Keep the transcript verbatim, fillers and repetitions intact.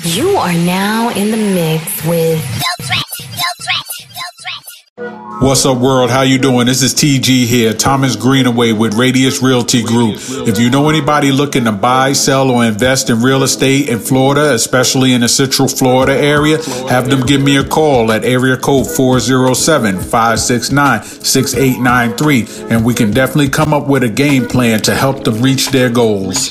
You are now in the mix with Yo Threat, Yo Threat, Yo Threat. What's up, world? How you doing? This is T G here, Thomas Greenaway with Radius Realty Group. If you know anybody looking to buy, sell, or invest in real estate in Florida, especially in the Central Florida area, have them give me a call at area code four oh seven, five six nine, six eight nine three, and we can definitely come up with a game plan to help them reach their goals.